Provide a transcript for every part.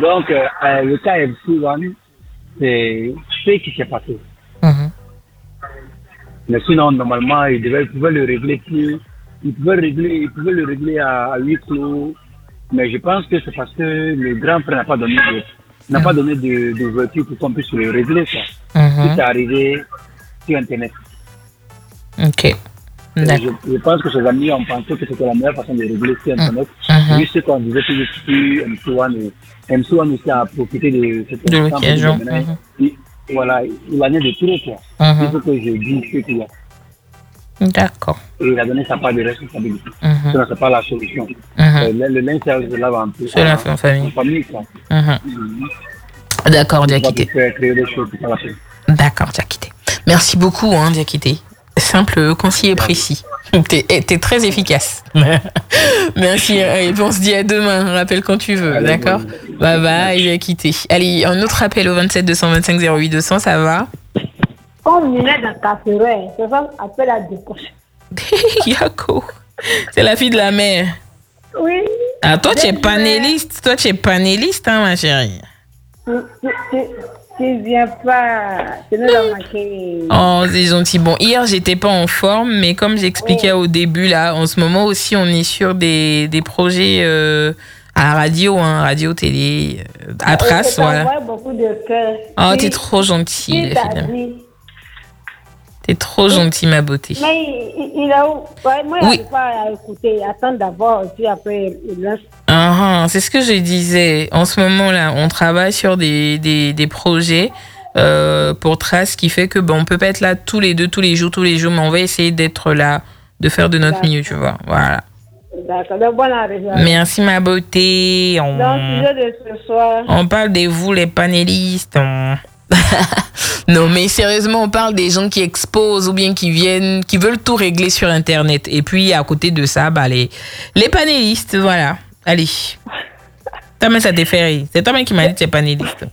Donc, le cas MC1, c'est ce qui s'est passé. Mhm. Mais sinon, normalement, ils pouvaient le régler plus. Ils pouvaient le régler à huis clos. Mais je pense que c'est parce que le grand frère n'a pas donné d'ouverture pour qu'on puisse le régler, ça. Tout Mhm. est arrivé sur Internet. Ok. Et D'accord. je pense que ses amis ont pensé que c'était la meilleure façon de régler sur Internet. Mhm. Vu ce qu'on disait sur MC1, et MC1 aussi a profité de cette De instance pour dire, l'occasion. maintenant, Mhm. voilà, il en est de trop, quoi. Il Mhm. faut que je dise ce qu'il y a. D'accord. Et il a donné sa part de responsabilité. Mhm. Sinon, c'est pas la solution. Mhm. Le linge sale se lave un peu Cela fait en en famille. famille, quoi. Mhm. Mhm. D'accord, Il faut pas Diakité. faire créer des choses qui sont la peine. D'accord, Diakité. Merci beaucoup, hein, Diakité. Simple, concis et précis. T'es très efficace. Merci. Et puis on se dit à demain. Rappelle quand tu veux. Allez, D'accord. bon. Bye bye, Diakité. Allez, un autre appel au 27 225 08 200, ça va? Comme il est dans ta forêt, c'est ça appelle à décrocher. Yako. C'est la fille de la mère. Oui. Ah, toi, tu es panéliste. Toi, tu es panéliste, hein, ma chérie. Tu viens pas. Tu nous as manqué. Oh, c'est gentil. Bon, hier, j'étais pas en forme, mais comme j'expliquais au début, là, en ce moment aussi, on est sur des projets à la radio, hein, radio, télé, à trace, voilà. Beaucoup de cœur. Oh, t'es trop gentille, Qui la t'a fille. dit? T'es trop gentille, ma beauté. Mais il a où? Ouais, moi, Oui. je n'arrive pas à écouter. Attends d'abord, puis après, il lance. C'est ce que je disais. En ce moment-là, on travaille sur des projets pour Trace, qui fait que bon, on peut pas être là tous les jours, mais on va essayer d'être là, de faire de notre mieux, tu vois. Voilà. D'accord, donc bonne arrivée. Merci, ma beauté. Donc, sujet de ce soir. On parle de vous, les panélistes. Non, mais sérieusement, on parle des gens qui exposent ou bien qui viennent, qui veulent tout régler sur Internet. Et puis, à côté de ça, bah, les panélistes, voilà. Allez. Toi, ça t'est fait rire. C'est toi-même qui m'as dit que tu es panéliste.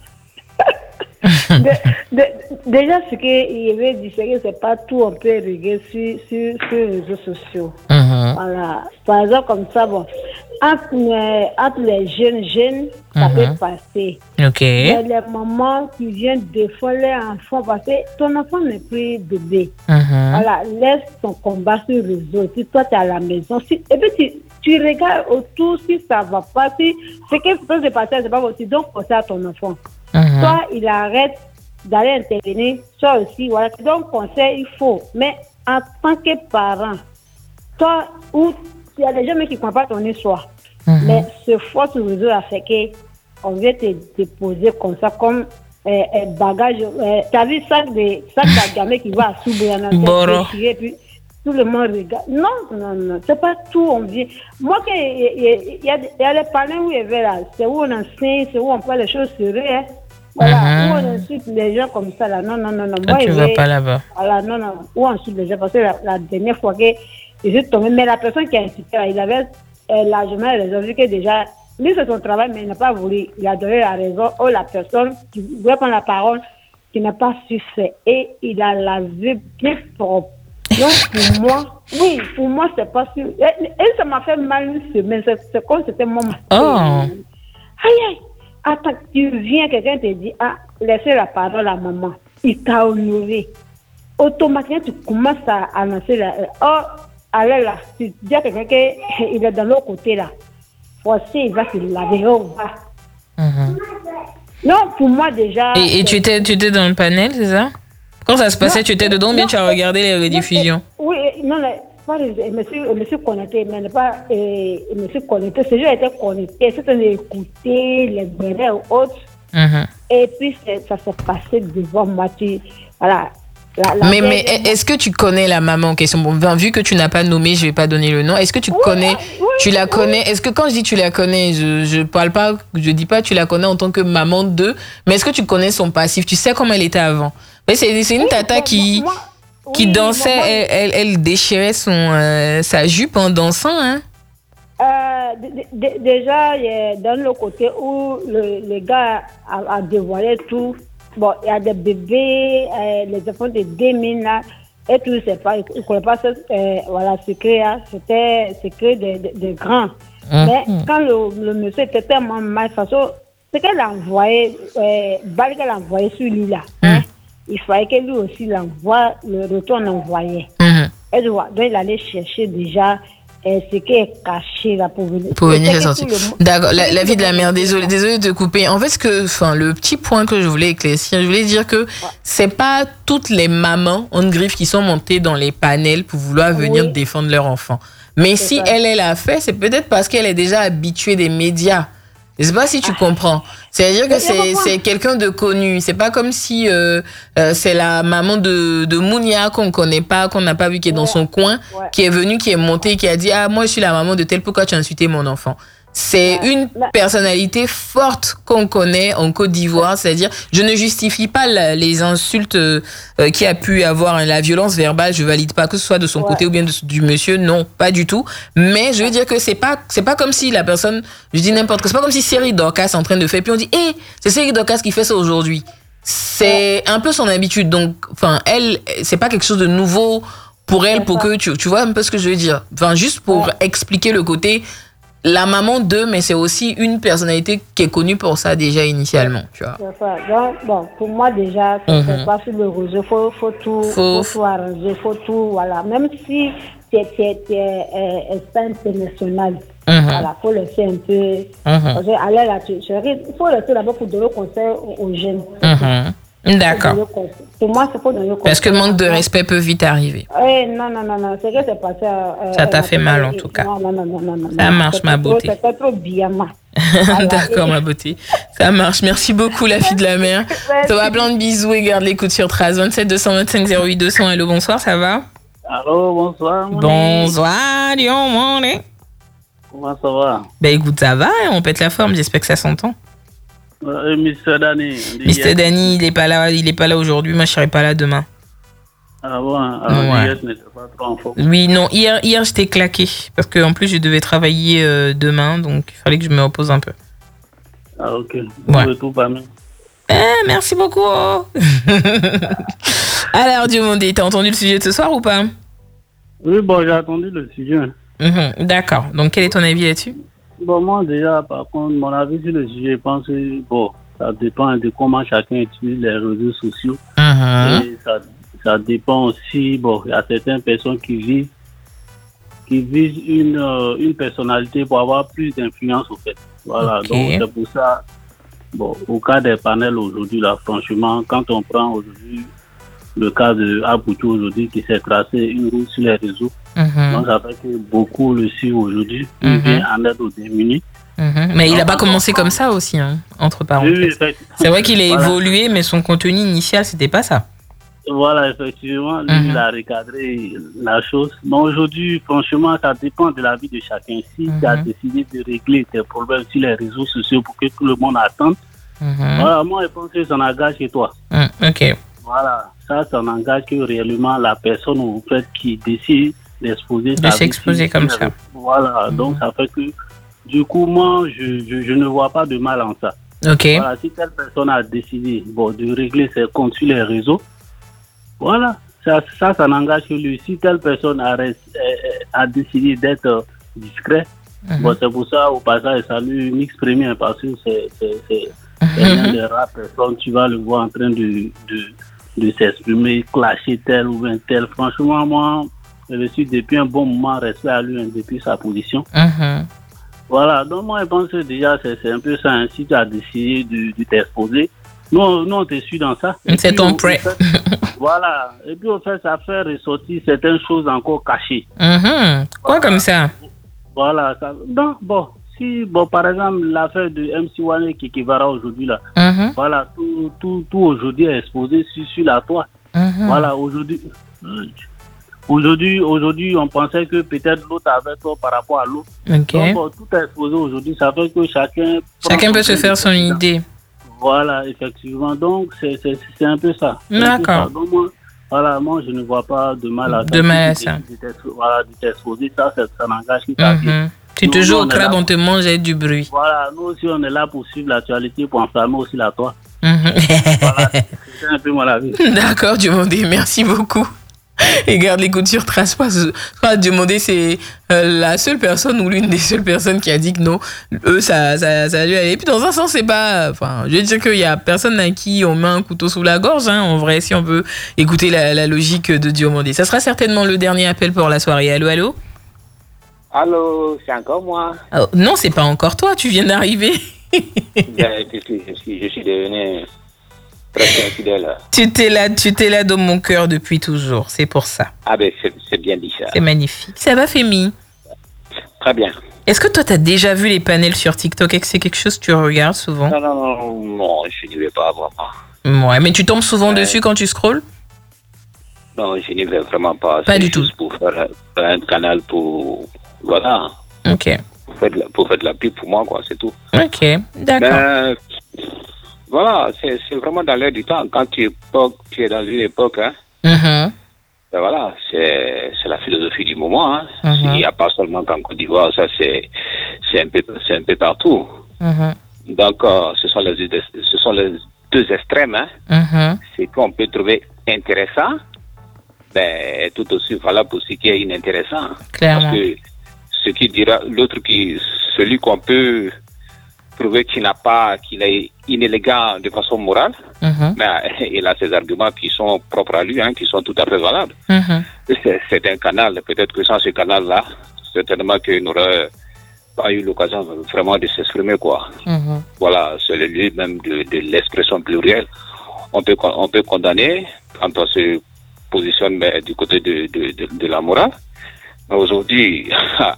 Déjà, ce qu'il veut dire, c'est que c'est pas tout, on peut régler sur les réseaux sociaux. Voilà. Par exemple, comme ça, bon, entre les jeunes, ça peut passer. Ok. Il y a les mamans qui viennent défendre leur enfant parce que ton enfant n'est plus bébé. Voilà, laisse ton combat sur le réseau. Et puis toi, tu es à la maison. Et puis tu regardes autour si ça va pas. Si ce qui peut se passer, c'est pas possible. Donc, penser à ton enfant. Toi, il arrête d'aller intervenir. Toi aussi, voilà. Donc, conseil, il faut. Mais en tant que parent, toi, ou il y a des gens qui ne comprennent pas ton histoire. Mais ce force sur le réseau a fait qu'on vient te déposer comme ça, comme bagage. Tu as vu sac de gamin qui va à Soubouana, et puis tout le monde regarde. Non, c'est pas tout, on vient. Moi, il y a les panneaux où il y là, c'est où on enseigne, c'est où on parle les choses sérieuses. Hein. Voilà, où on insulte les gens comme ça, là. Non. Moi, tu ne vas pas là-bas. Voilà, non. Où on insulte les gens, parce que la dernière fois que je suis tombée, mais la personne qui a insulté, il avait largement raison, vu que déjà, lui, c'est son travail, mais il n'a pas voulu. Il a donné la raison. Oh, la personne qui voulait prendre la parole, qui n'a pas su faire. Et il a lavé bien propre. Donc, pour moi, c'est pas sûr. Et ça m'a fait mal une semaine. C'est comme c'était mon matin. Oh. Aïe. Attends, tu viens, quelqu'un te dit, laissez la parole à maman. Il t'a honoré. Automatiquement, tu commences à annoncer allez là, tu dis à quelqu'un qu'il est dans l'autre côté là. Voici, il va se laver au bas. Non, pour moi déjà. Et tu étais dans le panel, c'est ça? Quand ça se passait, tu étais dedans, bien tu as regardé les rediffusions? Oui, non, je me suis connecté, mais pas, je me suis connecté. Ce jour, j'étais connecté, c'était écouter les bérets ou autres. Et puis, ça s'est passé devant moi. Voilà. Mais est-ce que tu connais la maman en question? Bon, vu que tu n'as pas nommé, je ne vais pas donner le nom. Est-ce que tu connais? Tu la connais? Est-ce que quand je dis tu la connais, je parle pas, je dis pas tu la connais en tant que maman de, mais est-ce que tu connais son passif? Tu sais comment elle était avant? Mais c'est une tata qui dansait, elle déchirait sa jupe en dansant, hein? Déjà, dans le côté où le gars a dévoilé tout. Bon, il y a des bébés, les enfants de 2000 là, et tout, c'est pas, ils ne connaissent pas ce secret, hein, c'était secret des grands. Mais quand le monsieur était tellement mal, de toute façon, ce qu'elle a envoyé, balle qu'elle a envoyé sur lui là, hein, il fallait que lui aussi l'envoie, le retour envoyé. Et donc il allait chercher déjà ce qui est caché là pour venir sortir. D'accord, la vie de la mère, désolé de te couper. En fait, le petit point que je voulais éclaircir, je voulais dire que c'est pas toutes les mamans en griffe qui sont montées dans les panels pour vouloir venir défendre leur enfant. Mais si ça. Elle l'a fait, c'est peut-être parce qu'elle est déjà habituée des médias. Je sais pas si tu comprends. C'est-à-dire que c'est quelqu'un de connu. C'est pas comme si c'est la maman de Mounia qu'on connaît pas, qu'on n'a pas vu, qui est dans son coin, qui est venue, qui est montée, qui a dit moi je suis la maman de tel, pourquoi tu as insulté mon enfant? C'est une personnalité forte qu'on connaît en Côte d'Ivoire, c'est-à-dire je ne justifie pas les insultes qu'il a pu avoir, la violence verbale, je valide pas que ce soit de son côté ou bien du monsieur, non, pas du tout. Mais je veux dire que c'est pas comme si la personne, je dis n'importe quoi, c'est pas comme si Cyril Dorcas est en train de faire, puis on dit c'est Cyril Dorcas qui fait ça aujourd'hui. C'est un peu son habitude, donc elle, c'est pas quelque chose de nouveau pour elle, pour que tu vois un peu ce que je veux dire. Juste pour expliquer le côté. La maman mais c'est aussi une personnalité qui est connue pour ça déjà initialement, tu vois. Donc, pour moi déjà, c'est pas sur le réseau, faut tout arranger, faut tout, voilà. Même si c'est international, voilà, faut laisser un peu. Parce que aller là, il faut laisser d'abord pour donner conseil aux jeunes. D'accord. Pour moi, c'est pas donner conseil. Parce que manque de respect peut vite arriver. Non. C'est que c'est passé. Ça t'a fait mal en tout cas. Non. Ça marche, ma beauté. C'était trop bien, D'accord, ma beauté. Ça marche. Merci beaucoup, la fille de la mère. Ça va, plein de bisous et garde l'écoute sur Trace 27 225 08 200. Allô, bonsoir, ça va? Allô, bonsoir. Bonsoir, Dion. Comment ça va? Écoute, ça va, on pète la forme, j'espère que ça s'entend. Mr. Danny. Mr. Danny, il est pas là aujourd'hui, moi je serai pas là demain. Ah bon? Alors hier, je n'étais pas trop en forme. Oui, non, hier j'étais claqué, parce qu'en plus je devais travailler demain, donc il fallait que je me repose un peu. Ah ok, ouais. Tout pas mal. Merci beaucoup. Alors Diomondé, t'as entendu le sujet de ce soir ou pas? Oui, j'ai entendu le sujet. D'accord, donc quel est ton avis là-dessus? Moi déjà, par contre, mon avis sur le sujet, je pense que ça dépend de comment chacun utilise les réseaux sociaux. Et ça dépend aussi, il y a certaines personnes qui visent une personnalité pour avoir plus d'influence au fait. Voilà, donc c'est pour ça, au cas des panels aujourd'hui, là, franchement, quand on prend aujourd'hui le cas de Aboutou aujourd'hui qui s'est tracé une route sur les réseaux, donc ça fait que beaucoup le suivent aujourd'hui, il vient en aide aux démunis. Mais il n'a pas commencé comme ça aussi, entre parenthèses. Oui, c'est vrai qu'il a évolué, mais son contenu initial, c'était pas ça. Voilà, effectivement, lui, il a recadré la chose. Mais aujourd'hui, franchement, ça dépend de la vie de chacun. Si tu as décidé de régler tes problèmes sur les réseaux sociaux pour que tout le monde attende, voilà, moi, je pense que ça n'engage que toi. Ok. Voilà, ça n'engage que réellement la personne au fait qui décide d'exposer sa vie. De s'exposer comme ça. Voilà, donc ça fait que, du coup, moi, je ne vois pas de mal en ça. Ok. Voilà, si telle personne a décidé de régler ses comptes sur les réseaux, voilà, ça n'engage que lui. Si telle personne a décidé d'être discret, c'est pour ça, au passage, salut Mix Premier, parce que c'est l'une des rares personnes, tu vas le voir en train de s'exprimer, clasher tel ou bien tel. Franchement, moi, je suis depuis un bon moment resté à lui, depuis sa position. Voilà, donc moi, je pense que déjà, c'est un peu ça. Si tu as décidé de t'exposer, nous, on te suit dans ça. C'est ton prêt. Voilà. Et puis, au fait, ça fait ressortir certaines choses encore cachées. Quoi comme ça? Voilà. Donc, si, par exemple, l'affaire de MC Wane Kikivara aujourd'hui, là, voilà, tout aujourd'hui est exposé sur la toile. Voilà, aujourd'hui, on pensait que peut-être l'autre avait tort par rapport à l'autre. Donc, tout est exposé aujourd'hui. Ça fait que chacun peut se faire son idée. Voilà, effectivement. Donc, c'est un peu ça. D'accord. Donc, moi, je ne vois pas de mal à ça. Voilà, de t'exposer, ça n'engage que ta vie. Tu te joues au crabe, on te mange avec du bruit. Voilà, nous aussi, on est là pour suivre l'actualité, pour enflammer aussi la toile. Voilà, c'est un peu mon avis. D'accord, Diomondé, merci beaucoup. Et garde les coudes sur trace. Diomandé, c'est la seule personne ou l'une des seules personnes qui a dit que non, eux, ça a dû aller. Et puis, dans un sens, c'est pas... Enfin, je veux dire qu'il y a personne à qui on met un couteau sous la gorge, hein, en vrai, si on veut écouter la logique de Diomandé. Ça sera certainement le dernier appel pour la soirée. Allô, allô? Allô, c'est encore moi. Oh, non, c'est pas encore toi, tu viens d'arriver. Je suis devenu presque infidèle. Tu t'es là dans mon cœur depuis toujours, c'est pour ça. Ah ben, c'est bien dit ça. C'est magnifique. Ça va, Fémi? Très bien. Est-ce que toi, t'as déjà vu les panels sur TikTok et que c'est quelque chose que tu regardes souvent? Non, je n'y vais pas vraiment. Ouais, mais tu tombes souvent dessus quand tu scrolles? Non, je n'y vais vraiment pas. Pas du tout. Pour faire un canal pour... Voilà. Ok. Pour faire de la pub pour moi, quoi, c'est tout. Ok, d'accord. Mais, voilà, c'est vraiment dans l'air du temps. Quand tu es dans une époque, hein, Mm-hmm. ben voilà, c'est la philosophie du moment. Hein. Mm-hmm. Il n'y a pas seulement qu'en Côte d'Ivoire, ça c'est un peu partout. Mm-hmm. Donc, ce sont les deux extrêmes. Hein. Mm-hmm. C'est qu'on peut trouver intéressant, ben, tout aussi valable pour ce qui est inintéressant. Clairement. Parce que ce qui dira, celui qu'on peut trouver qu'il est inélégant de façon morale, Mm-hmm. mais il a ses arguments qui sont propres à lui, hein, qui sont tout à fait valables. Mm-hmm. C'est un canal, peut-être que sans ce canal-là, certainement qu'il n'aurait pas eu l'occasion vraiment de s'exprimer, quoi. Mm-hmm. Voilà, c'est le lieu même de l'expression plurielle. On peut condamner quand on se positionne mais, du côté de la morale. Mais aujourd'hui,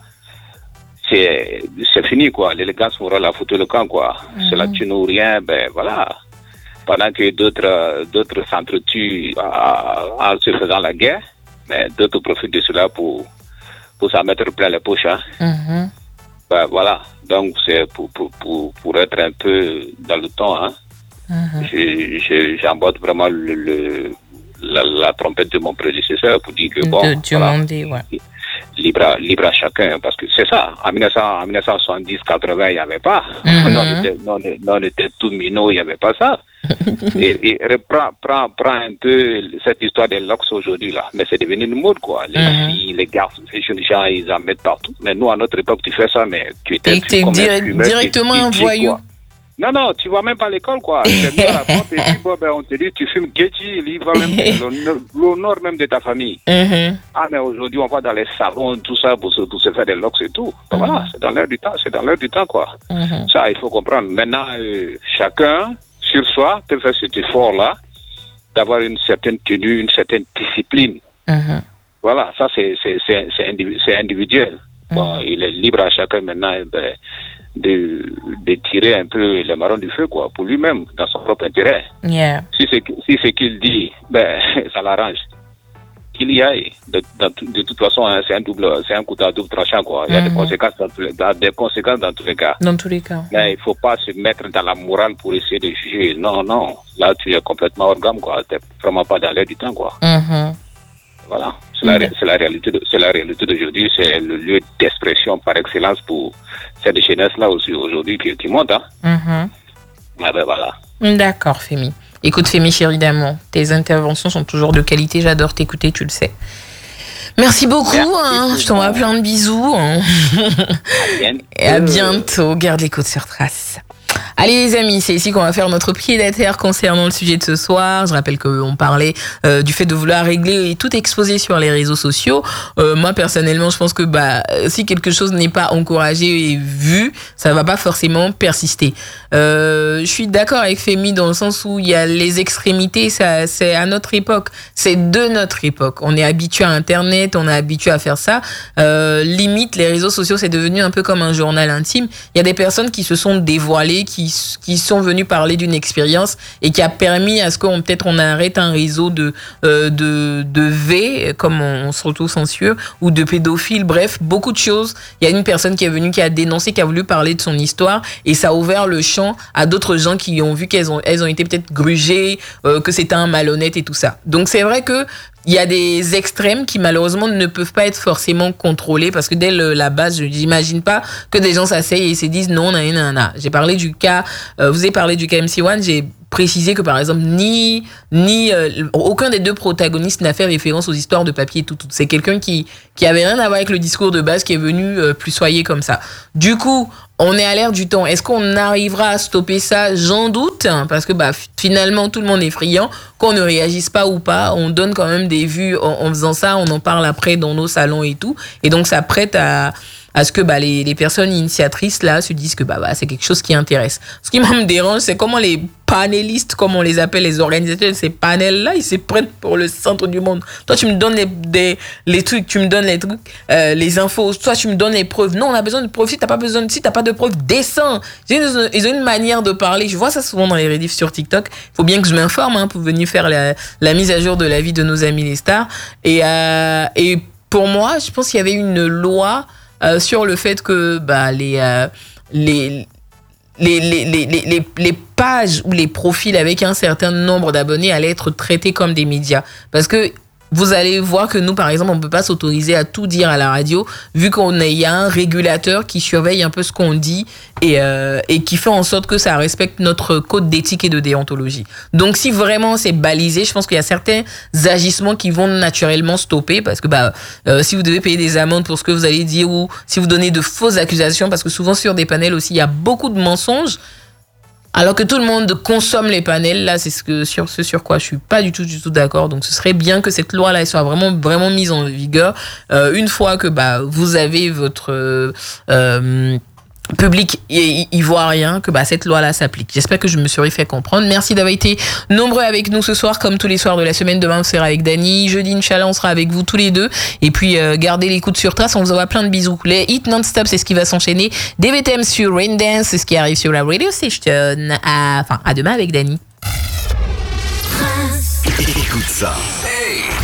c'est fini, quoi. L'élégance morale a foutu le camp, quoi. Mm-hmm. C'est la thune ou rien, ben voilà. Pendant que d'autres s'entretuent en se faisant la guerre, mais d'autres profitent de cela pour s'en mettre plein les poches, hein. Mm-hmm. Ben voilà. Donc c'est pour être un peu dans le temps, hein. Mm-hmm. J'emboîte vraiment la trompette de mon prédécesseur pour dire que bon, voilà, libre à chacun, parce que c'est ça. En 1970, 80, il n'y avait pas. Mm-hmm. On était tout minot, il n'y avait pas ça. et prends un peu cette histoire des locks aujourd'hui là, mais c'est devenu une mode, quoi. Les filles, les garçons, les jeunes gens, ils en mettent partout. Mais nous, à notre époque, tu fais ça, mais tu étais directement un voyou. Quoi. Non, tu vas même pas à l'école, quoi. On te dit, tu fumes Getty, il va même l'honneur même de ta famille. Mm-hmm. Ah, mais aujourd'hui, on va dans les salons, tout ça, pour se faire des locks et tout. Donc, voilà, c'est dans l'air du temps, quoi. Mm-hmm. Ça, il faut comprendre. Maintenant, chacun, sur soi, peut faire cet effort-là, d'avoir une certaine tenue, une certaine discipline. Mm-hmm. Voilà, ça, c'est individuel. Mm-hmm. Bon, il est libre à chacun maintenant, ben, de tirer un peu les marrons du feu, quoi, pour lui-même, dans son propre intérêt. Yeah. Si c'est qu'il dit, ben, ça l'arrange. Qu'il y aille. De toute façon, hein, c'est un couteau à double tranchant, quoi. Il y a des conséquences dans tous les cas. Dans tous les cas. Mais il faut pas se mettre dans la morale pour essayer de juger. Non. Là, tu es complètement hors gamme, quoi. T'es vraiment pas dans l'air du temps, quoi. Mm-hmm. Voilà. C'est la réalité d'aujourd'hui. C'est le lieu d'expression par excellence pour cette jeunesse-là aussi aujourd'hui qui monte, hein. Mm-hmm. Ah ben voilà. D'accord, Fémi. Écoute, Fémi, chérie d'amour, tes interventions sont toujours de qualité. J'adore t'écouter, tu le sais. Merci beaucoup. Je t'envoie plein de bisous. Et à bientôt. Garde les côtes sur trace. Allez les amis, c'est ici qu'on va faire notre pied à terre concernant le sujet de ce soir. Je rappelle qu'on parlait du fait de vouloir régler et tout exposer sur les réseaux sociaux. Moi personnellement, je pense que si quelque chose n'est pas encouragé et vu, ça va pas forcément persister. Je suis d'accord avec Fémi dans le sens où il y a les extrémités, ça c'est à notre époque, c'est de notre époque. On est habitué à Internet, on est habitué à faire ça. Limite, les réseaux sociaux, c'est devenu un peu comme un journal intime. Il y a des personnes qui se sont dévoilées, qui sont venus parler d'une expérience et qui a permis à ce qu'on peut-être on arrête un réseau de V, comme on s'auto-censure, ou de pédophiles, bref, beaucoup de choses. Il y a une personne qui est venue, qui a dénoncé, qui a voulu parler de son histoire et ça a ouvert le champ à d'autres gens qui ont vu qu'elles ont été peut-être grugées, que c'était un malhonnête et tout ça. Donc c'est vrai que il y a des extrêmes qui malheureusement ne peuvent pas être forcément contrôlés parce que dès la base, je n'imagine pas que des gens s'asseyent et se disent non, J'ai parlé du cas, vous avez parlé du cas MC1, j'ai précisé que par exemple aucun des deux protagonistes n'a fait référence aux histoires de papier et tout. C'est quelqu'un qui avait rien à voir avec le discours de base qui est venu plus soyer comme ça. Du coup, on est à l'ère du temps. Est-ce qu'on arrivera à stopper ça? J'en doute, parce que finalement tout le monde est friand. Qu'on ne réagisse pas ou pas, on donne quand même des vues en faisant ça. On en parle après dans nos salons et tout. Et donc ça prête à ce que les personnes initiatrices là se disent que c'est quelque chose qui intéresse. Ce qui me dérange, c'est comment les panélistes, comme on les appelle, les organisateurs de ces panels là, ils se prennent pour le centre du monde. Toi tu me donnes les trucs, tu me donnes les trucs, les infos, toi tu me donnes les preuves. Non, on a besoin de preuves. Si t'as pas de preuves, descends. Ils ont une manière de parler. Je vois ça souvent dans les rediffs sur TikTok. Il faut bien que je m'informe pour venir faire la mise à jour de la vie de nos amis les stars. Et pour moi, je pense qu'il y avait une loi sur le fait que les pages ou les profils avec un certain nombre d'abonnés allaient être traités comme des médias. Parce que vous allez voir que nous, par exemple, on ne peut pas s'autoriser à tout dire à la radio, vu qu'il y a un régulateur qui surveille un peu ce qu'on dit et qui fait en sorte que ça respecte notre code d'éthique et de déontologie. Donc, si vraiment c'est balisé, je pense qu'il y a certains agissements qui vont naturellement stopper, parce que si vous devez payer des amendes pour ce que vous allez dire ou si vous donnez de fausses accusations, parce que souvent sur des panels aussi, il y a beaucoup de mensonges, alors que tout le monde consomme les panels, là, c'est ce sur quoi je suis pas du tout d'accord. Donc, ce serait bien que cette loi-là soit vraiment, vraiment mise en vigueur. Une fois que, vous avez votre, public ivoirien, que cette loi-là s'applique. J'espère que je me serai fait comprendre. Merci d'avoir été nombreux avec nous ce soir, comme tous les soirs de la semaine. Demain, on sera avec Dany. Jeudi, Inch'Allah, on sera avec vous tous les deux. Et puis, gardez l'écoute sur trace. On vous envoie plein de bisous. Les hits non-stop, c'est ce qui va s'enchaîner. DVTM sur Rain Dance, c'est ce qui arrive sur la radio station. À demain avec Dany. Écoute ça.